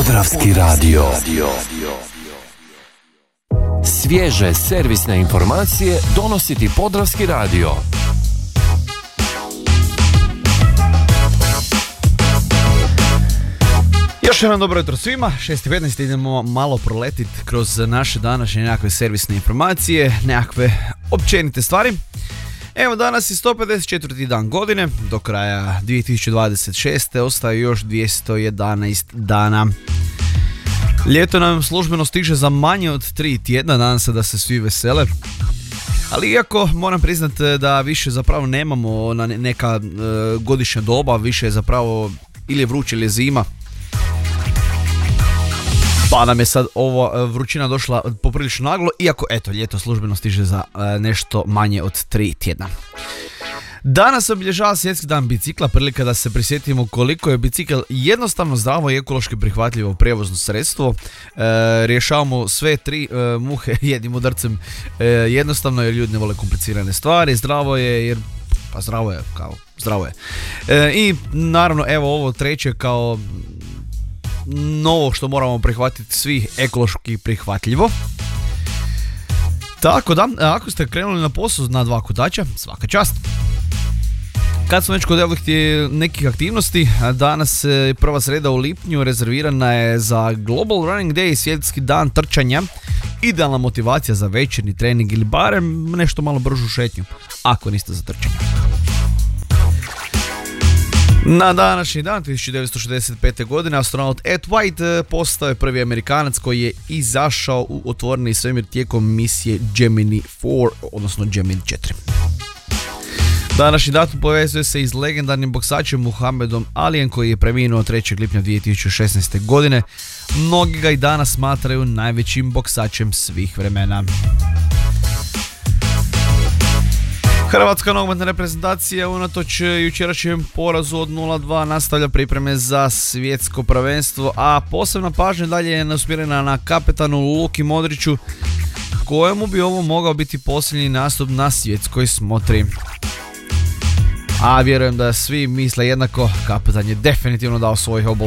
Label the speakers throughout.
Speaker 1: Podravski radio. Svježe servisne informacije donosi ti Podravski radio.
Speaker 2: Još jednom dobro jutro svima, 6.15 idemo malo proletiti kroz naše današnje nekakve servisne informacije, nekakve općenite stvari. Evo danas je 154. dan godine, do kraja 2026. ostaje još 211 dana. Ljeto nam službeno stiže za manje od 3 tjedna, nadam se da se svi vesele. Ali iako moram priznati da više zapravo nemamo na neka godišnja doba, više je zapravo ili je vruće ili je zima. Pa nam je sad ova vrućina došla poprilično naglo, iako eto, ljeto službeno stiže za nešto manje od 3 tjedna. Danas se obilježava svjetski dan bicikla, prilika da se prisjetimo koliko je bicikl jednostavno zdravo i ekološki prihvatljivo prijevozno sredstvo. Rješavamo sve 3 muhe jednim udarcem, jednostavno jer ljudi ne vole komplicirane stvari, zdravo je jer, pa zdravo je. I naravno evo ovo treće kao novo što moramo prihvatiti svi, ekološki prihvatljivo. Tako da, ako ste krenuli na posao na 2 kotača, svaka čast. Kad smo već kod nekih aktivnosti, danas je prva sreda u lipnju, rezervirana je za Global Running Day, svjetski dan trčanja. Idealna motivacija za večernji trening ili barem nešto malo bržu šetnju, ako niste za trčanje. Na današnji dan 1965. godine astronaut Ed White postao je prvi Amerikanac koji je izašao u otvoreni svemir tijekom misije Gemini 4, odnosno Gemini 4. Današnji datum povezuje se i s legendarnim boksačem Muhammedom Alijem koji je preminuo 3. lipnja 2016. godine. Mnogi ga i danas smatraju najvećim boksačem svih vremena. Hrvatska nogometna reprezentacija unatoč jučerašnjem porazu od 0-2 nastavlja pripreme za svjetsko prvenstvo, a posebna pažnja dalje je usmjerena na kapetanu Luki Modriću, kojemu bi ovo mogao biti posljednji nastup na svjetskoj smotri. A vjerujem da svi misle jednako, kapetan je definitivno dao svoj obol.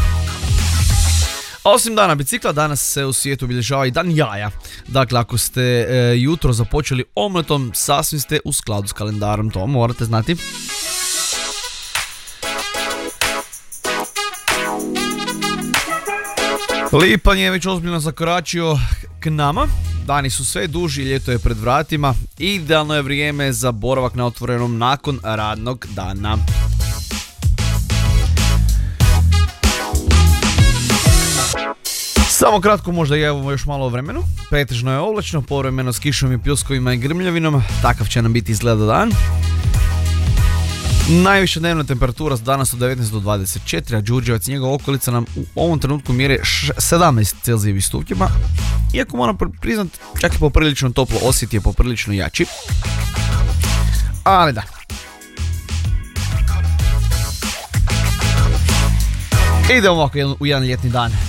Speaker 2: Osim dana bicikla, danas se u svijetu obilježava i dan jaja. Dakle, ako ste jutro započeli omletom, sasvim ste u skladu s kalendarom, to morate znati. Lipanj je već ozbiljno zakoračio k nama, dani su sve duži, ljeto je pred vratima, idealno je vrijeme za boravak na otvorenom nakon radnog dana. Samo kratko možda i evo još malo o vremenu. Pretežno je oblačno, povremeno s kišom i pljuskovima i grmljavinom, takav će nam biti izgleda dan. Najviša dnevna temperatura danas od 19 do 24, a Đurđevac i njegova okolica nam u ovom trenutku mjere 17 Celzijevih stupnjeva. Iako moram priznat, čak i poprilično toplo, osjet je poprilično jači. Ali da. Idemo ovako u jedan ljetni dan.